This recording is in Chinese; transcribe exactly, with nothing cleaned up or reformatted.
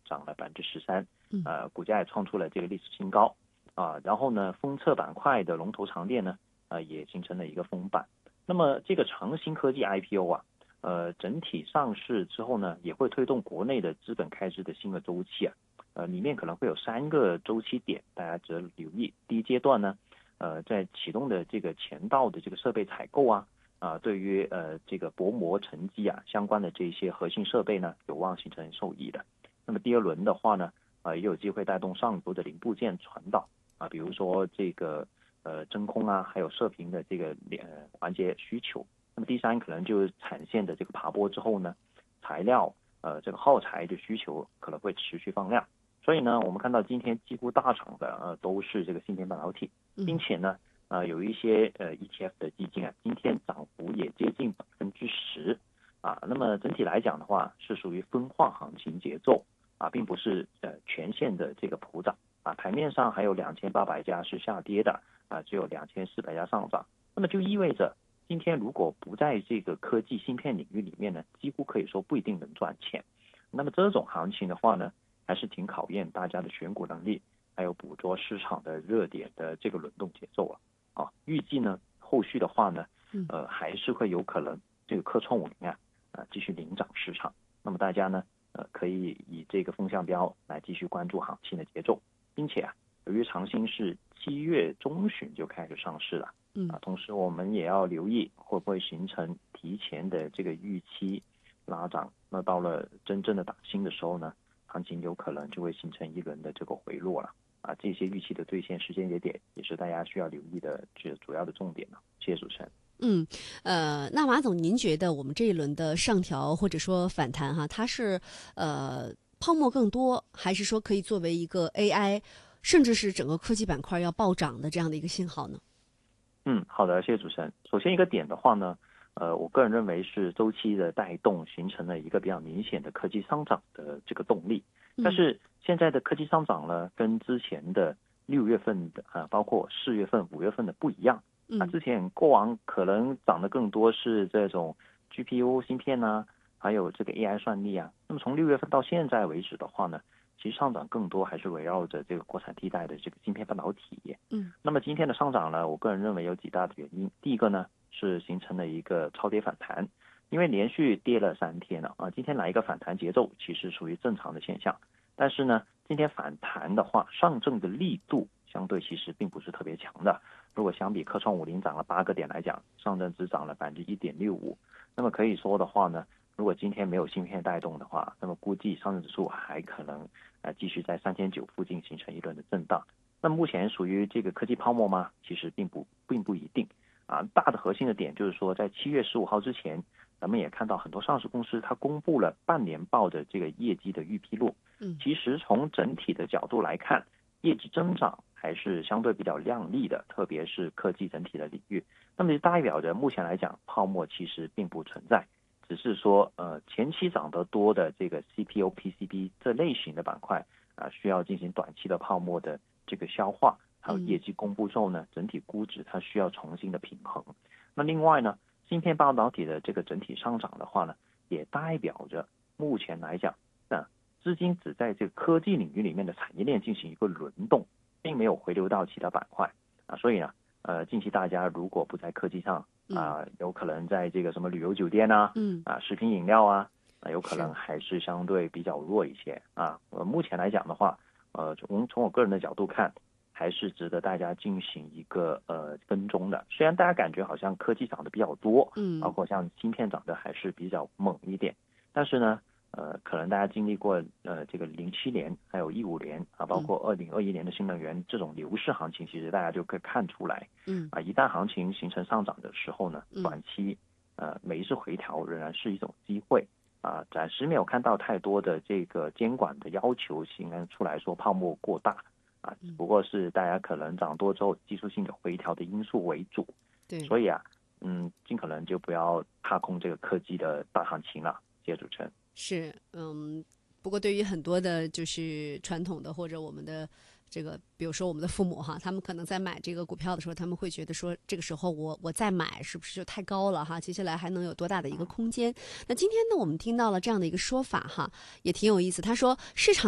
涨了百分之十三， 嗯呃，股价也创出了这个历史新高啊。然后呢，封测板块的龙头长电呢，呃，也形成了一个封板。那么这个长兴科技 I P O 啊，呃，整体上市之后呢，也会推动国内的资本开支的新的周期啊。呃，里面可能会有三个周期点，大家值得留意。第一阶段呢，呃，在启动的这个前道的这个设备采购啊，啊，对于呃这个薄膜沉积啊相关的这些核心设备呢，有望形成受益的。那么第二轮的话呢，啊、呃，也有机会带动上游的零部件传导啊，比如说这个呃真空啊，还有射频的这个呃环节需求。那么第三可能就是产线的这个爬坡之后呢，材料呃这个耗材的需求可能会持续放量。所以呢，我们看到今天几乎大涨的呃都是这个芯片半导体，并且呢，呃有一些呃 E T F 的基金啊，今天涨幅也接近百分之十啊。那么整体来讲的话，是属于分化行情节奏啊，并不是呃全线的这个普涨啊。盘面上还有两千八百家是下跌的啊，只有两千四百家上涨。那么就意味着今天如果不在这个科技芯片领域里面呢，几乎可以说不一定能赚钱。那么这种行情的话呢，还是挺考验大家的选股能力，还有捕捉市场的热点的这个轮动节奏啊。啊，预计呢，后续的话呢，呃，还是会有可能这个科创五零啊，啊、呃，继续领涨市场。那么大家呢，呃，可以以这个风向标来继续关注行情的节奏，并且啊，由于长兴是七月中旬就开始上市了，啊，同时我们也要留意会不会形成提前的这个预期拉涨。那到了真正的打新的时候呢，行情有可能就会形成一轮的这个回落了啊，这些预期的兑现时间节点也是大家需要留意的这主要的重点了。谢谢主持人。 嗯，呃，那马总，您觉得我们这一轮的上调或者说反弹哈，它是呃泡沫更多，还是说可以作为一个 A I， 甚至是整个科技板块要暴涨的这样的一个信号呢？ 嗯，好的，谢谢主持人。首先一个点的话呢，呃，我个人认为是周期的带动形成了一个比较明显的科技上涨的这个动力。但是现在的科技上涨呢，跟之前的六月份的啊，包括四月份、五月份的不一样。啊，之前过往可能涨得更多是这种 G P U 芯片啊，还有这个 A I 算力啊。那么从六月份到现在为止的话呢，其实上涨更多还是围绕着这个国产替代的这个芯片半导体。嗯，那么今天的上涨呢，我个人认为有几大的原因。第一个呢，是形成了一个超跌反弹，因为连续跌了三天了啊，今天来一个反弹节奏，其实属于正常的现象。但是呢，今天反弹的话，上证的力度相对其实并不是特别强的。如果相比科创五零涨了八个点来讲，上证只涨了百分之一点六五。那么可以说的话呢，如果今天没有芯片带动的话，那么估计上证指数还可能呃继续在三千九附近形成一轮的震荡。那目前属于这个科技泡沫吗？其实并不并不一定啊。大的核心的点就是说，在七月十五号之前，咱们也看到很多上市公司它公布了半年报的这个业绩的预披露。嗯，其实从整体的角度来看，业绩增长还是相对比较亮丽的，特别是科技整体的领域。那么就代表着目前来讲，泡沫其实并不存在，只是说呃前期涨得多的这个 C P U、P C B 这类型的板块啊、呃，需要进行短期的泡沫的这个消化，还有业绩公布之后呢，整体估值它需要重新的平衡。那另外呢，芯片半导体的这个整体上涨的话呢，也代表着目前来讲，那资金只在这个科技领域里面的产业链进行一个轮动，并没有回流到其他板块啊。所以呢，呃，近期大家如果不在科技上啊、呃，有可能在这个什么旅游酒店啊，嗯啊，食品饮料啊，啊，有可能还是相对比较弱一些啊。呃，目前来讲的话，呃，从从我个人的角度看，还是值得大家进行一个呃跟踪的。虽然大家感觉好像科技涨得比较多，嗯，包括像芯片涨得还是比较猛一点，但是呢，呃，可能大家经历过呃这个零七年还有一五年啊，包括二零二一年的新能源这种牛市行情，其实大家就可以看出来，嗯啊，一旦行情形成上涨的时候呢，短期呃每一次回调仍然是一种机会。啊，暂时没有看到太多的这个监管的要求形成出来说泡沫过大啊，只不过是大家可能涨多之后技术性的回调的因素为主。对，所以啊，嗯，尽可能就不要踏空这个科技的大行情了。谢谢主持人。 是，嗯，不过对于很多的就是传统的或者我们的这个，比如说我们的父母哈，他们可能在买这个股票的时候，他们会觉得说，这个时候我我再买是不是就太高了哈？接下来还能有多大的一个空间？那今天呢，我们听到了这样的一个说法哈，也挺有意思。他说，市场